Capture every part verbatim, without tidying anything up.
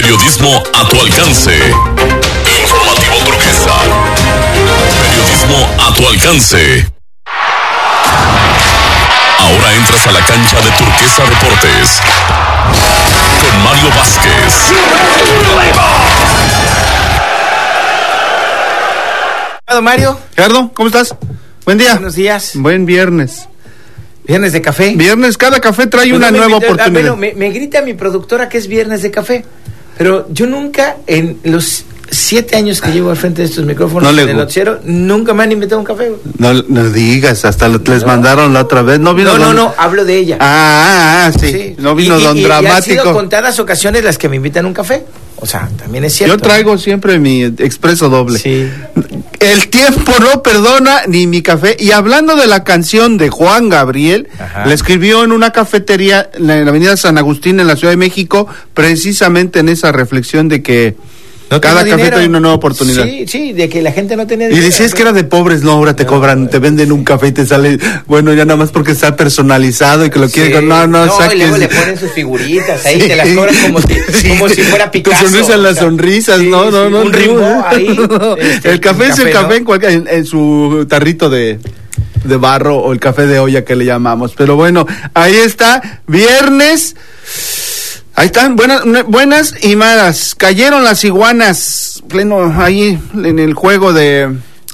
Periodismo a tu alcance. Informativo Turquesa. Periodismo a tu alcance. Ahora entras a la cancha de Turquesa Deportes con Mario Vázquez. Hola Mario. Gerardo, ¿cómo estás? Buen día. Buenos días. Buen viernes. Viernes de café. Viernes, cada café trae Pues una no nueva invitó, oportunidad. Ah, bueno, me, me grita mi productora que es viernes de café, pero yo nunca, en los siete años que llevo al frente de estos micrófonos No le en el gu- noticiero, nunca me han invitado a un café. No, no digas, hasta lo- les No. mandaron la otra vez. No vino No, no, don- no, hablo de ella. Ah, ah, ah, sí. Sí. No vino Y- y- don y- Y han Dramático. sido contadas ocasiones las que me invitan a un café. O sea, también es cierto. Yo traigo siempre mi expreso doble. Sí. El tiempo no perdona ni mi café. Y hablando de la canción de Juan Gabriel, Ajá. la escribió en una cafetería en la, en la avenida San Agustín, en la Ciudad de México, precisamente en esa reflexión de que No cada tengo café dinero. trae una nueva oportunidad. Sí, sí, de que la gente no tenía Y dinero. decías que era de pobres, no, ahora te No, cobran, te venden un café y te sale, bueno, ya nada más porque está personalizado y que lo Sí. quieren, no, no, No, y saques. luego le ponen sus figuritas ahí, Sí. te las cobran como si, Sí. como si fuera Picasso. Te sonrisan las o sea, sonrisas, sí, no, no, sí, no. un no. Rimbaud ahí. este, El café un es el ¿no? café en, cualquier- en, en su tarrito de, de barro o el café de olla que le llamamos. Pero bueno, ahí está, viernes. Ahí están, buenas, buenas y malas. Cayeron las iguanas, pleno ahí en el juego de,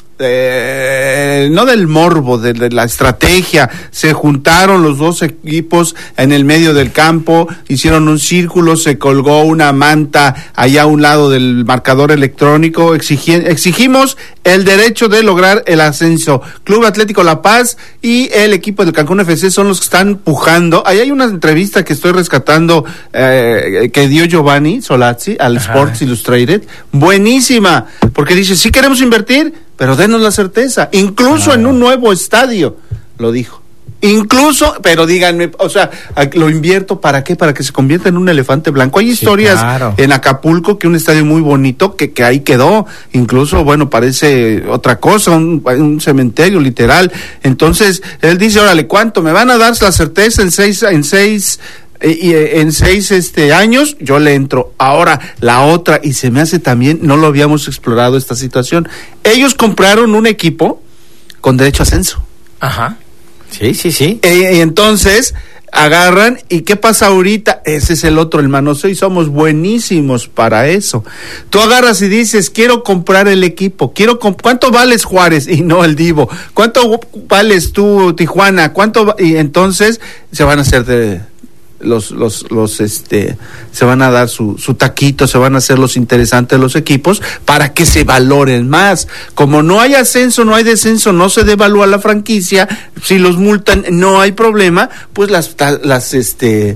de no del morbo, de, de la estrategia. Se juntaron los dos equipos en el medio del campo, hicieron un círculo, se colgó una manta allá a un lado del marcador electrónico. Exigi- exigimos el derecho de lograr el ascenso. Club Atlético La Paz y el equipo del Cancún F C son los que están pujando. Ahí hay una entrevista que estoy rescatando eh, que dio Giovanni Solazzi al Ajá. Sports Illustrated. Buenísima, porque dice, sí queremos invertir, pero denos la certeza. Incluso Ah. en un nuevo estadio, lo dijo. Incluso, pero díganme, o sea, a- lo invierto ¿para qué? Para que se convierta en un elefante blanco. Hay Sí, historias claro. en Acapulco, que un estadio muy bonito, que, que ahí quedó. Incluso, bueno, parece otra cosa, un, un cementerio literal. Entonces, él dice, órale, ¿cuánto? ¿Me van a dar la certeza en seis, en seis, eh, y, eh, en seis este, años? Yo le entro. Ahora, la otra, y se me hace también, no lo habíamos explorado esta situación. Ellos compraron un equipo con derecho a ascenso. Ajá. Sí, sí, sí. Eh, y entonces agarran, ¿y qué pasa ahorita? Ese es el otro, el manoseo, y somos buenísimos para eso. Tú agarras y dices, quiero comprar el equipo, quiero comp- ¿cuánto vales Juárez? Y no el Divo. ¿Cuánto vales tú Tijuana? ¿Cuánto va-? Y entonces se van a hacer de los los los este se van a dar su su taquito, se van a hacer los interesantes los equipos para que se valoren más. Como no hay ascenso, no hay descenso, no se devalúa la franquicia, si los multan no hay problema, pues las ta- las este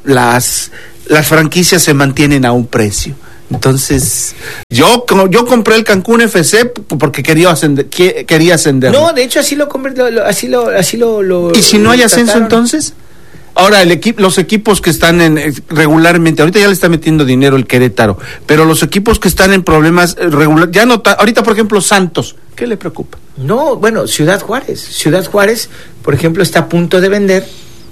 las las franquicias se mantienen a un precio. Entonces, yo como yo compré el Cancún F C porque quería ascender, que- quería ascender. No, de hecho así lo conver- lo- lo- así lo así lo, lo ¿Y si no hay lo ascenso trataron. entonces? Ahora, el equipo, los equipos que están en eh, regularmente, ahorita ya le está metiendo dinero el Querétaro, pero los equipos que están en problemas eh, regular, ya no, ta- ahorita por ejemplo Santos, ¿qué le preocupa? No, bueno, Ciudad Juárez. Ciudad Juárez, por ejemplo, está a punto de vender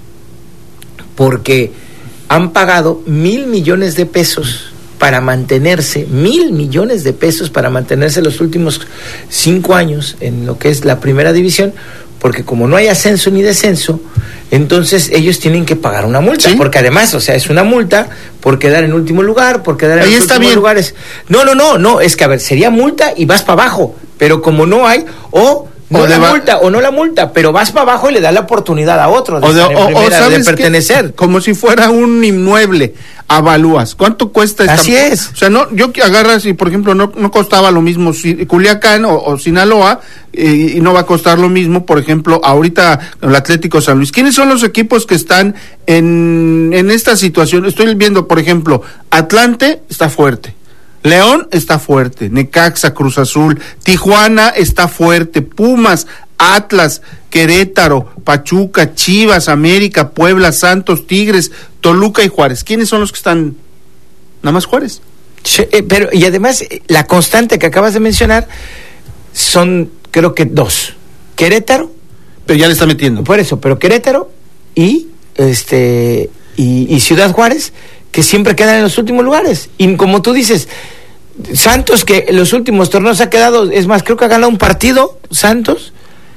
porque han pagado mil millones de pesos para mantenerse, mil millones de pesos para mantenerse los últimos cinco años en lo que es la primera división, porque como no hay ascenso ni descenso, entonces ellos tienen que pagar una multa, ¿Sí? porque además, o sea, es una multa por quedar en último lugar, por quedar en Ahí los está últimos bien. lugares. No, no, no, no, es que a ver, sería multa y vas para abajo, pero como no hay, o no O la de va- multa, o no la multa, pero vas para abajo y le das la oportunidad a otro de, O, de, estar en o- o primera, de ¿sabes qué? pertenecer. Como si fuera un inmueble, avalúas, ¿cuánto cuesta esta? Así es. O sea, no, yo que agarras y por ejemplo no, no costaba lo mismo si- Culiacán o, o Sinaloa, eh, y no va a costar lo mismo, por ejemplo, ahorita el Atlético San Luis. ¿Quiénes son los equipos que están en, en esta situación? Estoy viendo, por ejemplo, Atlante está fuerte. León está fuerte, Necaxa, Cruz Azul, Tijuana está fuerte, Pumas, Atlas, Querétaro, Pachuca, Chivas, América, Puebla, Santos, Tigres, Toluca y Juárez. ¿Quiénes son los que están? Nada más Juárez. Sí, eh, pero y además eh, la constante que acabas de mencionar son creo que dos. Querétaro, Pero ya le está metiendo. por eso, pero Querétaro y este y, y Ciudad Juárez, que siempre quedan en los últimos lugares. Y como tú dices, Santos, que en los últimos torneos ha quedado, es más, creo que ha ganado un partido, Santos,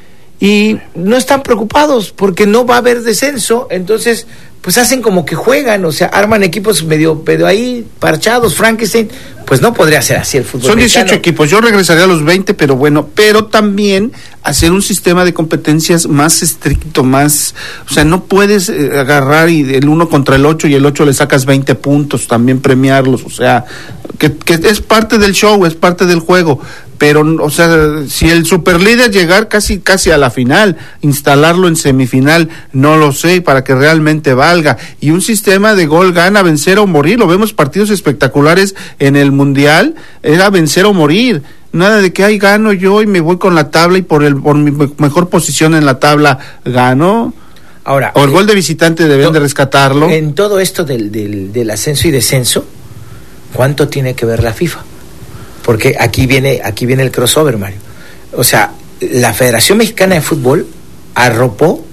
y no están preocupados porque no va a haber descenso, entonces pues hacen como que juegan, o sea, arman equipos medio, medio ahí, parchados, Frankenstein, pues no podría ser así el fútbol Son mexicano. dieciocho equipos, yo regresaría a los veinte, pero bueno, pero también hacer un sistema de competencias más estricto, más, o sea, no puedes eh, agarrar y el uno contra el ocho y el ocho le sacas veinte puntos, también premiarlos, o sea, que, que es parte del show, es parte del juego, pero, o sea, si el superlíder llegar casi casi a la final, instalarlo en semifinal, no lo sé, para que realmente valga, y un sistema de gol gana, vencer o morir, lo vemos partidos espectaculares en el Mundial, era vencer o morir, nada de que, ay, gano yo y me voy con la tabla y por el por mi mejor posición en la tabla gano. Ahora, o el eh, gol de visitante deben to- de rescatarlo. En todo esto del, del, del ascenso y descenso, ¿cuánto tiene que ver la FIFA? Porque aquí viene, aquí viene el crossover, Mario. O sea, la Federación Mexicana de Fútbol arropó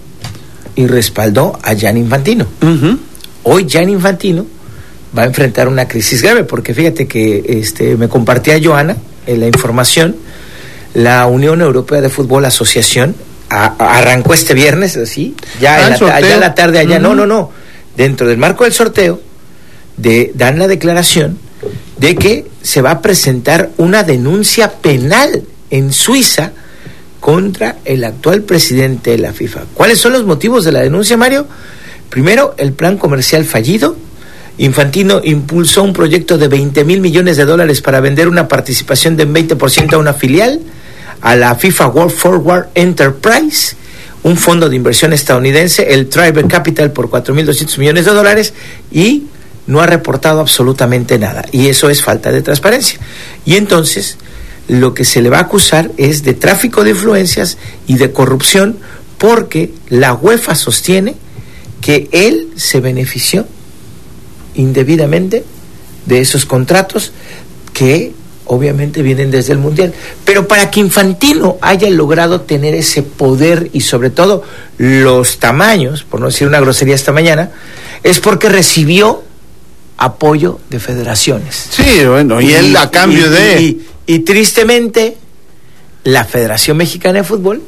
y respaldó a Gianni Infantino. Uh-huh. Hoy Gianni Infantino va a enfrentar una crisis grave, porque fíjate que este me compartía Joana en la información, la Unión Europea de Fútbol Asociación a, a, arrancó este viernes, así, ya Ah, en la, sorteo. allá en la tarde, allá, Uh-huh. no, no, no, dentro del marco del sorteo, de, dan la declaración de que se va a presentar una denuncia penal en Suiza contra el actual presidente de la FIFA. ¿Cuáles son los motivos de la denuncia, Mario? Primero, el plan comercial fallido. Infantino impulsó un proyecto de veinte mil millones de dólares para vender una participación del veinte por ciento a una filial, a la FIFA World Forward Enterprise, un fondo de inversión estadounidense, el Tribe Capital, por cuatro mil doscientos millones de dólares, y no ha reportado absolutamente nada, y eso es falta de transparencia. Y entonces lo que se le va a acusar es de tráfico de influencias y de corrupción, porque la UEFA sostiene que él se benefició indebidamente de esos contratos que obviamente vienen desde el Mundial. Pero para que Infantino haya logrado tener ese poder y sobre todo los tamaños, por no decir una grosería esta mañana, es porque recibió apoyo de federaciones. Sí, bueno, y, y él a cambio y, de... Y, y, y tristemente, la Federación Mexicana de Fútbol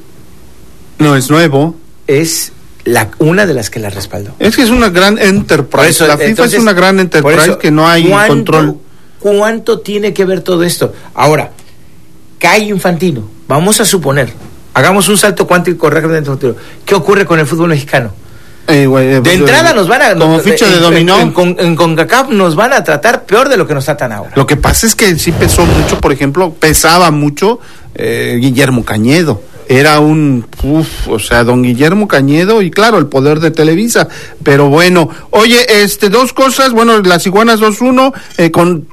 no es nuevo. Es la una de las que la respaldó. Es que es una gran enterprise. Eso, la FIFA entonces, es una gran enterprise eso, que no hay ¿cuánto, control. ¿Cuánto tiene que ver todo esto? Ahora, cae Infantino. Vamos a suponer, hagamos un salto cuántico rápidamente. ¿Qué ocurre con el fútbol mexicano? Eh, güey, eh, De pues, entrada nos van a... como nos, ficha de en, dominó. En, en, en CONCACAF nos van a tratar peor de lo que nos tratan ahora. Lo que pasa es que sí pesó mucho, por ejemplo, pesaba mucho eh, Guillermo Cañedo. Era un, uf, o sea, don Guillermo Cañedo y claro, el poder de Televisa. Pero bueno, oye, este, dos cosas, bueno, las Iguanas dos uno, eh, con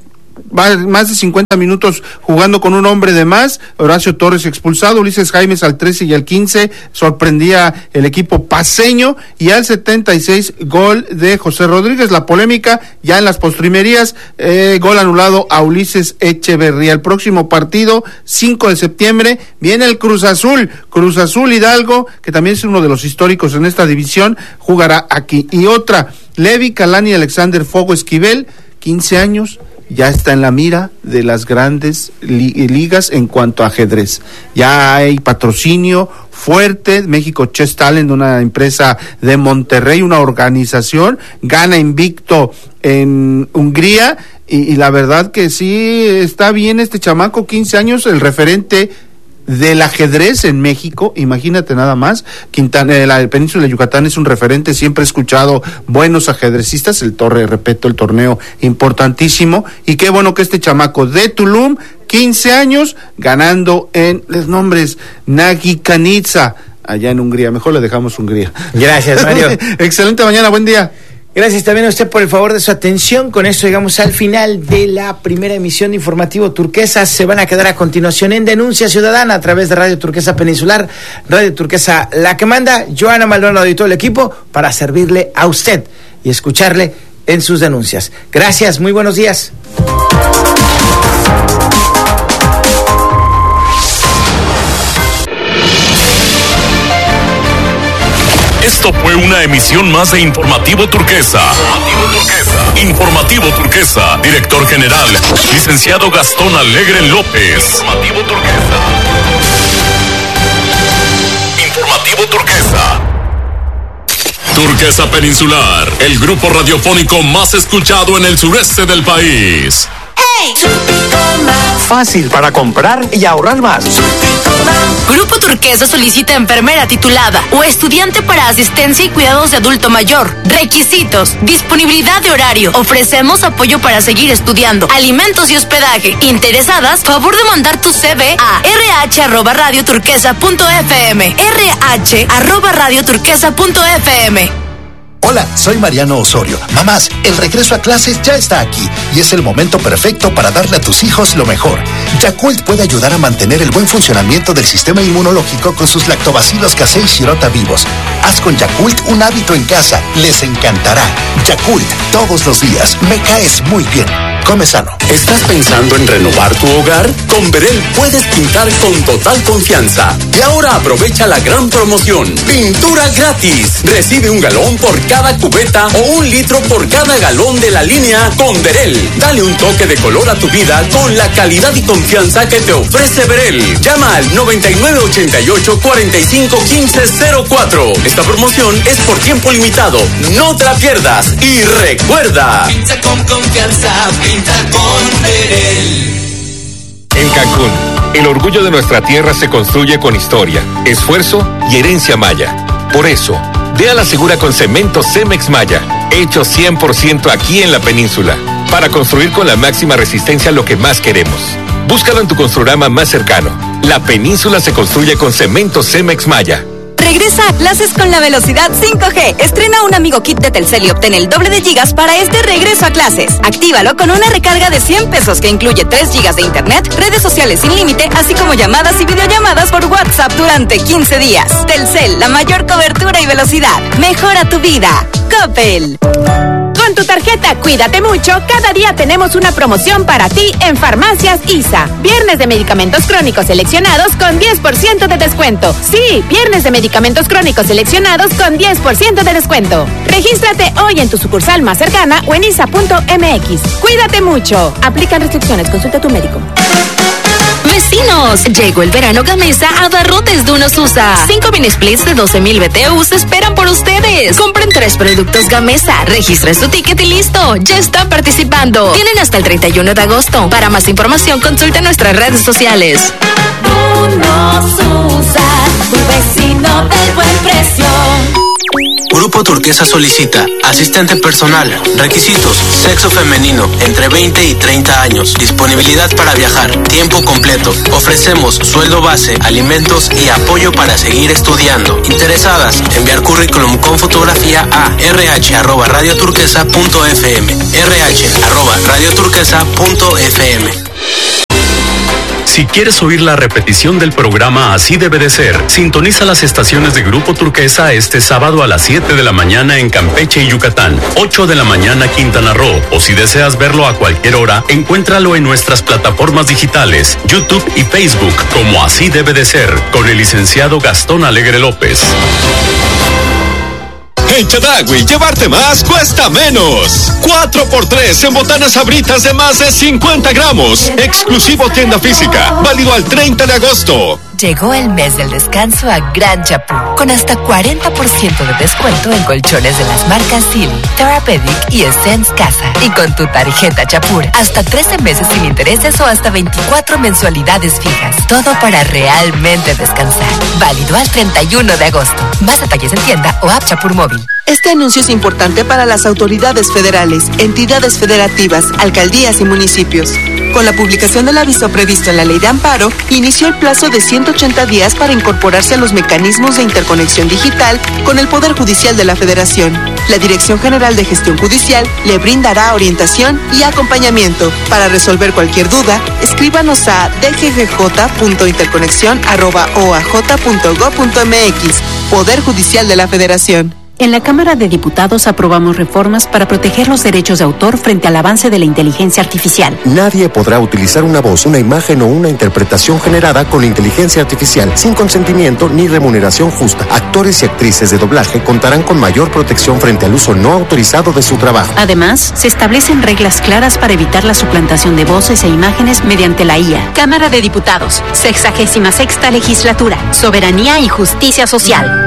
más de cincuenta minutos jugando con un hombre de más, Horacio Torres expulsado, Ulises Jaimes al trece y al quince, sorprendía el equipo paceño, y al setenta y seis gol de José Rodríguez. La polémica ya en las postrimerías, eh, gol anulado a Ulises Echeverría. El próximo partido, cinco de septiembre, viene el Cruz Azul, Cruz Azul Hidalgo, que también es uno de los históricos en esta división, jugará aquí. Y otra, Levi Calani y Alexander Fogo Esquivel, quince años, ya está en la mira de las grandes li- ligas en cuanto a ajedrez. Ya hay patrocinio fuerte, México Chess Talent, una empresa de Monterrey, una organización, gana invicto en Hungría, y, y la verdad que sí está bien este chamaco, quince años, el referente del ajedrez en México, imagínate nada más. Quintana, la península de Yucatán es un referente, siempre he escuchado buenos ajedrecistas, el Torre, repito, el torneo importantísimo, y qué bueno que este chamaco de Tulum, quince años, ganando en los nombres Nagi Kanitsa, allá en Hungría. Mejor le dejamos Hungría. Gracias, Mario. Excelente mañana, buen día. Gracias también a usted por el favor de su atención. Con esto llegamos al final de la primera emisión de Informativo Turquesa. Se van a quedar a continuación en Denuncia Ciudadana a través de Radio Turquesa Peninsular, Radio Turquesa La que manda, Joana Maldonado y todo el equipo para servirle a usted y escucharle en sus denuncias. Gracias, muy buenos días. Esto fue una emisión más de Informativo Turquesa. Informativo Turquesa. Informativo Turquesa. Director General, licenciado Gastón Alegre López. Informativo Turquesa. Informativo Turquesa. Turquesa Peninsular, el grupo radiofónico más escuchado en el sureste del país. Fácil para comprar y ahorrar más. Grupo Turquesa solicita enfermera titulada o estudiante para asistencia y cuidados de adulto mayor. Requisitos: disponibilidad de horario. Ofrecemos apoyo para seguir estudiando, alimentos y hospedaje. Interesadas, favor de mandar tu C V a r h arroba radio turquesa punto f m. r h arroba radio turquesa punto f m. Hola, soy Mariano Osorio. Mamás, el regreso a clases ya está aquí y es el momento perfecto para darle a tus hijos lo mejor. Yakult puede ayudar a mantener el buen funcionamiento del sistema inmunológico con sus lactobacilos casei shirota vivos. Haz con Yakult un hábito en casa. Les encantará. Yakult, todos los días. Me caes muy bien. Come sano. ¿Estás pensando en renovar tu hogar? Con Berel puedes pintar con total confianza. Y ahora aprovecha la gran promoción. Pintura gratis. Recibe un galón por cada cubeta o un litro por cada galón de la línea con Berel. Dale un toque de color a tu vida con la calidad y confianza que te ofrece Berel. Llama al noventa y nueve ochenta y ocho cuarenta y cinco quince cero cuatro. Esta promoción es por tiempo limitado. No te la pierdas. Y recuerda: pinta con confianza, pinta con Berel. En Cancún, el orgullo de nuestra tierra se construye con historia, esfuerzo y herencia maya. Por eso, ve a la segura con cemento Cemex Maya, hecho cien por ciento aquí en la península, para construir con la máxima resistencia lo que más queremos. Búscalo en tu Construrama más cercano. La península se construye con cemento Cemex Maya. Regresa a clases con la velocidad cinco G. Estrena un Amigo Kit de Telcel y obtén el doble de gigas para este regreso a clases. Actívalo con una recarga de cien pesos que incluye tres gigas de internet, redes sociales sin límite, así como llamadas y videollamadas por WhatsApp durante quince días. Telcel, la mayor cobertura y velocidad. Mejora tu vida. Coppel. Con tu tarjeta Cuídate Mucho, cada día tenemos una promoción para ti en Farmacias I S A. Viernes de medicamentos crónicos seleccionados con diez por ciento de descuento. Sí, viernes de medicamentos crónicos seleccionados con diez por ciento de descuento. Regístrate hoy en tu sucursal más cercana o en isa punto m x. Cuídate Mucho. Aplican restricciones. Consulta a tu médico. Vecinos, llegó el verano Gamesa a Barrotes de Unos Usa. Cinco mini splits de doce mil B T Us esperan por ustedes. Compren tres productos Gamesa, registren su ticket y listo. Ya están participando. Tienen hasta el treinta y uno de agosto. Para más información, consulten nuestras redes sociales. Unos Usa, un vecino del buen precio. Grupo Turquesa solicita asistente personal, requisitos, sexo femenino, entre veinte y treinta años, disponibilidad para viajar, tiempo completo. Ofrecemos sueldo base, alimentos y apoyo para seguir estudiando. Interesadas, enviar currículum con fotografía a r h arroba radio turquesa punto f m, r h arroba radio turquesa punto f m. Si quieres oír la repetición del programa Así Debe de Ser, sintoniza las estaciones de Grupo Turquesa este sábado a las siete de la mañana en Campeche y Yucatán, ocho de la mañana Quintana Roo, o si deseas verlo a cualquier hora, encuéntralo en nuestras plataformas digitales, YouTube y Facebook, como Así Debe de Ser, con el licenciado Gastón Alegre López. En Chedraui, llevarte más cuesta menos. cuatro por tres en botanas sabritas de más de cincuenta gramos. Exclusivo tienda física. Válido al treinta de agosto. Llegó el mes del descanso a Gran Chapur, con hasta cuarenta por ciento de descuento en colchones de las marcas Silly, Therapeutic y Essence Casa. Y con tu tarjeta Chapur, hasta trece meses sin intereses o hasta veinticuatro mensualidades fijas. Todo para realmente descansar. Válido al treinta y uno de agosto. Más detalles en tienda o app Chapur móvil. Este anuncio es importante para las autoridades federales, entidades federativas, alcaldías y municipios. Con la publicación del aviso previsto en la Ley de Amparo, inició el plazo de ciento ochenta días para incorporarse a los mecanismos de interconexión digital con el Poder Judicial de la Federación. La Dirección General de Gestión Judicial le brindará orientación y acompañamiento. Para resolver cualquier duda, escríbanos a d g g j punto interconexión arroba o a j punto gob punto m x. Poder Judicial de la Federación. En la Cámara de Diputados aprobamos reformas para proteger los derechos de autor frente al avance de la inteligencia artificial. Nadie podrá utilizar una voz, una imagen o una interpretación generada con inteligencia artificial sin consentimiento ni remuneración justa. Actores y actrices de doblaje contarán con mayor protección frente al uso no autorizado de su trabajo. Además, se establecen reglas claras para evitar la suplantación de voces e imágenes mediante la I A. Cámara de Diputados, sexagésima sexta legislatura, soberanía y justicia social.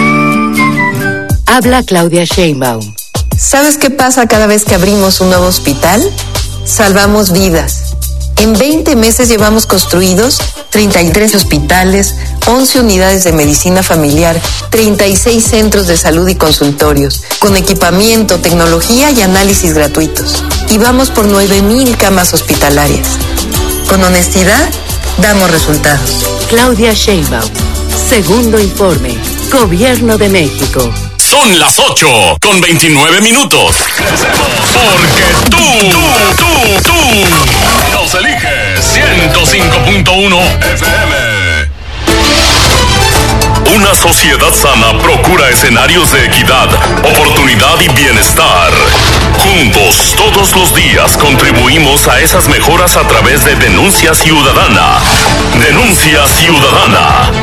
Habla Claudia Sheinbaum. ¿Sabes qué pasa cada vez que abrimos un nuevo hospital? Salvamos vidas. En veinte meses llevamos construidos treinta y tres hospitales, once unidades de medicina familiar, treinta y seis centros de salud y consultorios, con equipamiento, tecnología y análisis gratuitos. Y vamos por nueve mil camas hospitalarias. Con honestidad, damos resultados. Claudia Sheinbaum. Segundo informe. Gobierno de México. Son las ocho con veintinueve minutos. Porque tú, tú, tú, tú nos eliges ciento cinco punto uno F M. Una sociedad sana procura escenarios de equidad, oportunidad y bienestar. Juntos, todos los días, contribuimos a esas mejoras a través de Denuncia Ciudadana. Denuncia Ciudadana.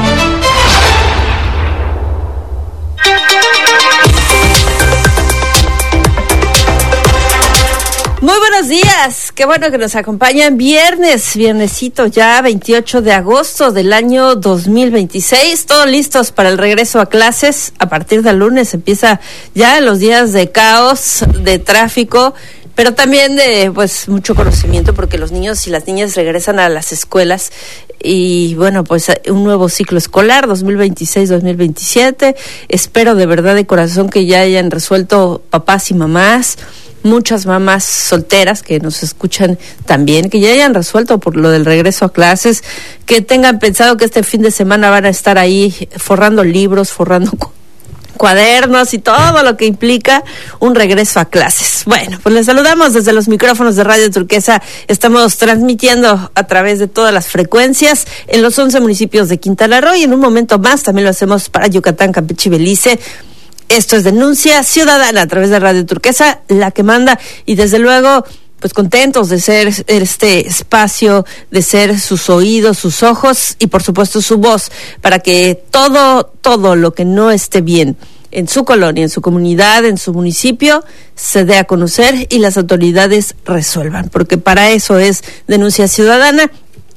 Muy buenos días, qué bueno que nos acompañan. Viernes, viernesito ya, veintiocho de agosto del año dos mil veintiséis. Todos listos para el regreso a clases. A partir del lunes empieza ya los días de caos, de tráfico, pero también de pues mucho conocimiento, porque los niños y las niñas regresan a las escuelas. Y bueno, pues un nuevo ciclo escolar, dos mil veintiséis dos mil veintisiete. Espero de verdad de corazón que ya hayan resuelto papás y mamás, muchas mamás solteras que nos escuchan también, que ya hayan resuelto por lo del regreso a clases, que tengan pensado que este fin de semana van a estar ahí forrando libros, forrando cu- cuadernos y todo lo que implica un regreso a clases. Bueno, pues les saludamos desde los micrófonos de Radio Turquesa. Estamos transmitiendo a través de todas las frecuencias en los once municipios de Quintana Roo, y en un momento más también lo hacemos para Yucatán, Campeche y Belice. Esto es Denuncia Ciudadana a través de Radio Turquesa, la que manda, y desde luego, pues contentos de ser este espacio, de ser sus oídos, sus ojos y por supuesto su voz, para que todo, todo lo que no esté bien en su colonia, en su comunidad, en su municipio, se dé a conocer y las autoridades resuelvan, porque para eso es Denuncia Ciudadana.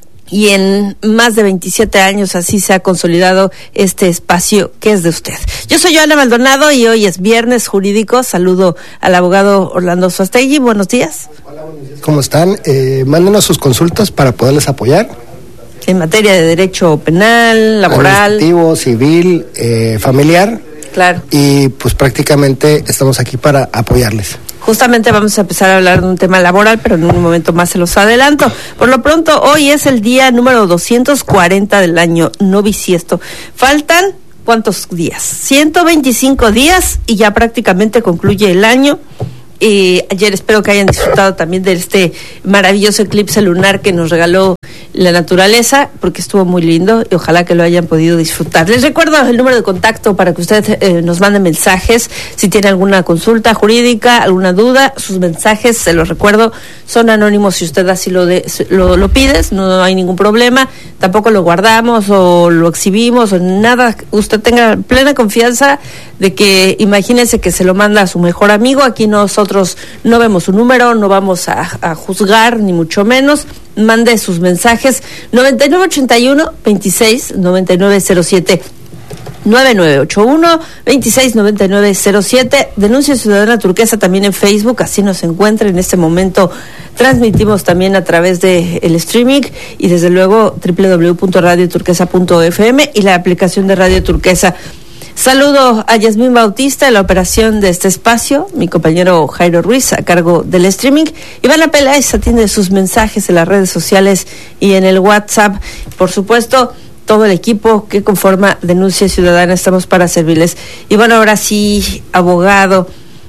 Y en más de veintisiete años así se ha consolidado este espacio que es de usted. Yo soy Joana Maldonado y hoy es viernes jurídico. Saludo al abogado Orlando Suastegui. Buenos días. Hola, buenos días. ¿Cómo están? Eh, mándenos sus consultas para poderles apoyar. En materia de derecho penal, laboral, administrativo, civil, eh, familiar. Claro. Y pues prácticamente estamos aquí para apoyarles. Justamente vamos a empezar a hablar de un tema laboral, pero en un momento más se los adelanto. Por lo pronto, hoy es el día número doscientos cuarenta del año no bisiesto. Faltan, ¿cuántos días? ciento veinticinco días y ya prácticamente concluye el año. Eh, ayer espero que hayan disfrutado también de este maravilloso eclipse lunar que nos regaló la naturaleza, porque estuvo muy lindo y ojalá que lo hayan podido disfrutar. Les recuerdo el número de contacto para que usted eh, nos mande mensajes si tiene alguna consulta jurídica, alguna duda. Sus mensajes, se los recuerdo, son anónimos si usted así lo, de, lo, lo pides, no hay ningún problema. Tampoco lo guardamos o lo exhibimos o nada. Usted tenga plena confianza de que, imagínese que se lo manda a su mejor amigo. Aquí nosotros no vemos su número, no vamos a, a juzgar, ni mucho menos. Mande sus mensajes noventa y nueve ochenta y uno veintiséis noventa y nueve cero siete, nueve nueve ocho uno veintiséis noventa y nueve cero siete. Denuncia Ciudadana Turquesa también en Facebook, así nos encuentra. En este momento transmitimos también a través de el streaming y desde luego doble u doble u doble u punto radio turquesa punto f m y la aplicación de Radio Turquesa. Saludo a Yasmín Bautista en la operación de este espacio, mi compañero Jairo Ruiz a cargo del streaming. Ivana Peláez atiende sus mensajes en las redes sociales y en el WhatsApp. Por supuesto, todo el equipo que conforma Denuncia Ciudadana, estamos para servirles. Y bueno, ahora sí, abogado,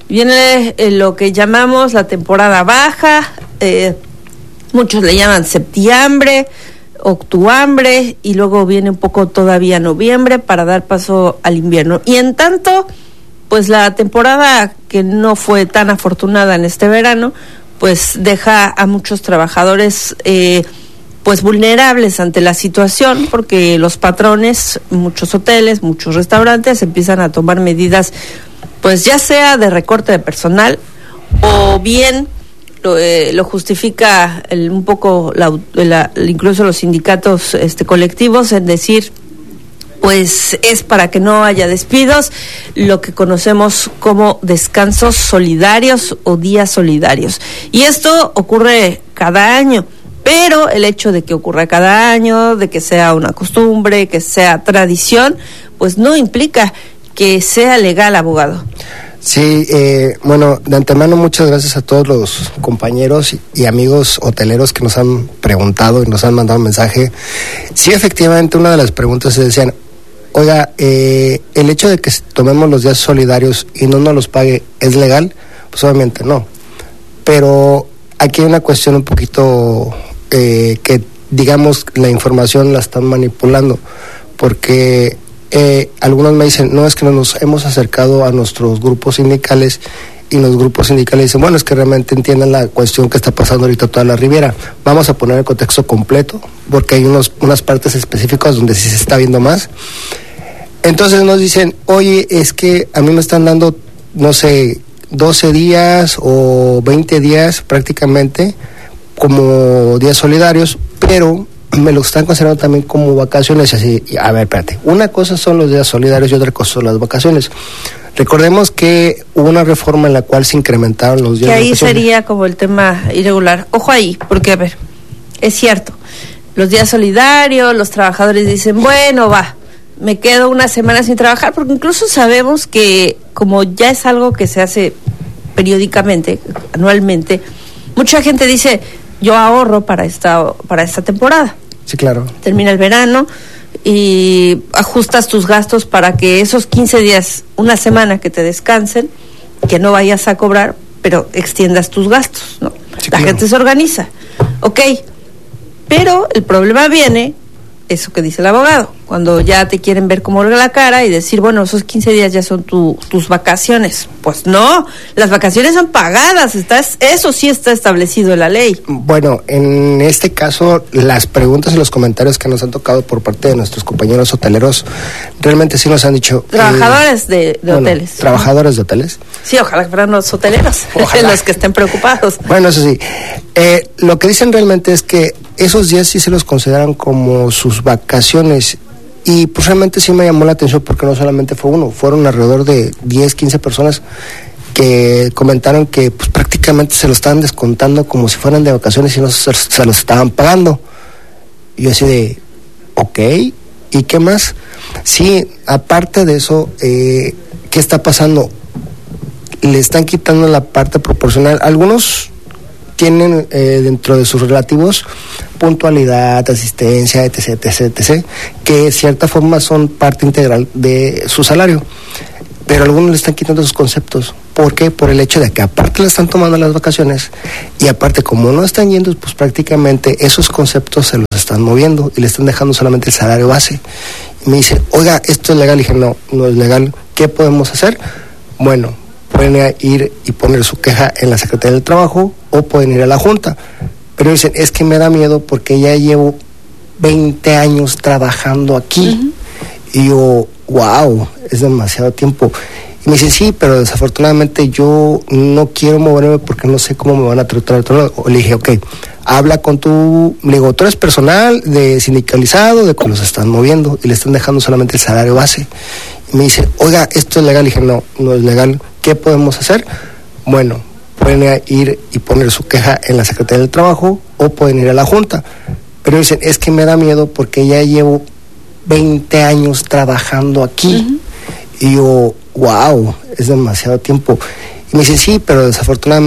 viene eh, lo que llamamos la temporada baja, eh, muchos le llaman septiembre, octuambre, y luego viene un poco todavía noviembre para dar paso al invierno. Y en tanto, pues la temporada que no fue tan afortunada en este verano, pues deja a muchos trabajadores eh, pues vulnerables ante la situación, porque los patrones, muchos hoteles, muchos restaurantes empiezan a tomar medidas, pues ya sea de recorte de personal o bien lo, eh, lo justifica el, un poco la, la, incluso los sindicatos este, colectivos en decir, pues es para que no haya despidos, lo que conocemos como descansos solidarios o días solidarios. Y esto ocurre cada año, pero el hecho de que ocurra cada año, de que sea una costumbre, que sea tradición, pues no implica que sea legal, abogado. Sí, eh, bueno, de antemano muchas gracias a todos los compañeros y, y amigos hoteleros que nos han preguntado y nos han mandado un mensaje. Sí, efectivamente, una de las preguntas se decían, oiga, eh, el hecho de que tomemos los días solidarios y no nos los pague, ¿es legal? Pues obviamente no. Pero aquí hay una cuestión un poquito eh, que, digamos, la información la están manipulando, porque eh, algunos me dicen, no, es que no nos hemos acercado a nuestros grupos sindicales, y los grupos sindicales dicen, bueno, es que realmente entienden la cuestión que está pasando ahorita toda la Riviera. Vamos a poner el contexto completo, porque hay unos, unas partes específicas donde sí se está viendo más. Entonces nos dicen, oye, es que a mí me están dando, no sé, doce días o veinte días prácticamente como días solidarios, pero me lo están considerando también como vacaciones. Así, a ver, espérate, una cosa son los días solidarios y otra cosa son las vacaciones. Recordemos que hubo una reforma en la cual se incrementaron los días que ahí de vacaciones. Sería como el tema irregular. Ojo ahí, porque a ver, es cierto, los días solidarios, los trabajadores dicen, bueno, va, me quedo una semana sin trabajar, porque incluso sabemos que como ya es algo que se hace periódicamente, anualmente, mucha gente dice, yo ahorro para esta, para esta temporada. Sí, claro. Termina el verano y ajustas tus gastos para que esos quince días, una semana que te descansen, que no vayas a cobrar, pero extiendas tus gastos, ¿no? Sí, la claro. gente se organiza. Ok, pero el problema viene, eso que dice el abogado, cuando ya te quieren ver como la cara y decir, bueno, esos quince días ya son tu, tus vacaciones. Pues no, las vacaciones son pagadas, estás, eso sí está establecido en la ley. Bueno, en este caso, las preguntas y los comentarios que nos han tocado por parte de nuestros compañeros hoteleros, realmente sí nos han dicho... Trabajadores eh, de, de bueno, hoteles. Trabajadores de hoteles. Sí, ojalá que fueran los hoteleros, los que estén preocupados. Bueno, eso sí. Eh, lo que dicen realmente es que esos días sí se los consideran como sus vacaciones. Y pues realmente sí me llamó la atención porque no solamente fue uno, fueron alrededor de diez, quince personas que comentaron que pues prácticamente se lo estaban descontando como si fueran de vacaciones y no se, se los estaban pagando. Y yo así de, ok, ¿y qué más? Sí, aparte de eso, eh, ¿qué está pasando? Le están quitando la parte proporcional. Algunos tienen eh, dentro de sus relativos puntualidad, asistencia, etc, etc, etc, que de cierta forma son parte integral de su salario, pero algunos le están quitando esos conceptos. ¿Por qué? Por el hecho de que aparte le están tomando las vacaciones y aparte como no están yendo, pues prácticamente esos conceptos se los están moviendo y le están dejando solamente el salario base. Y me dice, oiga, ¿esto es legal? Y dije, no, no es legal. ¿Qué podemos hacer? Bueno, pueden ir y poner su queja en la Secretaría del Trabajo o pueden ir a la Junta. Pero dicen, es que me da miedo porque ya llevo veinte años trabajando aquí. Uh-huh. Y yo, wow, es demasiado tiempo. Y me dice, sí, pero desafortunadamente yo no quiero moverme porque no sé cómo me van a tratar. Le dije, ok, habla con tu... Le digo, tú eres personal de sindicalizado, de que los están moviendo y le están dejando solamente el salario base. Y me dice, oiga, ¿esto es legal? Le dije, no, no es legal. ¿Qué podemos hacer? Bueno, pueden ir y poner su queja en la Secretaría del Trabajo o pueden ir a la Junta. Pero dicen, es que me da miedo porque ya llevo veinte años trabajando aquí. Uh-huh. Y yo, wow, es demasiado tiempo. Y me dice, sí, pero desafortunadamente